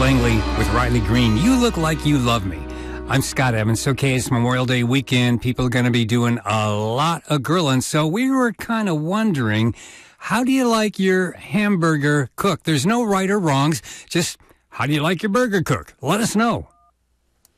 Langley with Riley Green. You Look Like You Love Me. I'm Scott Evans. Okay, it's Memorial Day weekend. People are going to be doing a lot of grilling. So we were kind of wondering, how do you like your hamburger cooked? There's no right or wrongs. Just how do you like your burger cooked? Let us know.